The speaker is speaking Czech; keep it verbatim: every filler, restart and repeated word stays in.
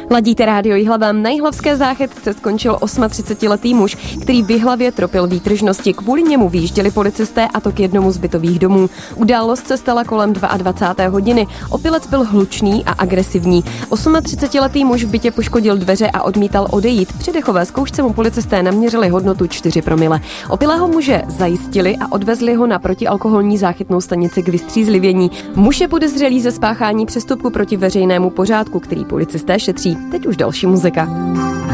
Ladíte rádio Jihlava. Na jihlavské Záchytce skončil třicetiosmiletý muž, který v Jihlavě tropil výtržnosti. Kvůli němu vyjížděli policisté, a to k jednomu z bytových domů. Událost se stala kolem dvacáté druhé hodiny. Opilec byl hlučný a agresivní. třicetiosmiletý muž v bytě poškodil dveře a odmítal odejít. Při dechové zkoušce mu policisté naměřili hodnotu čtyři promile. Opilého muže zajistili a odvezli ho na protialkoholní záchytnou stanici k vystřízlivění. Muž je podezřelý ze spáchání přestupku proti veřejnému pořádku, který policisté šetří. Teď už další muzika.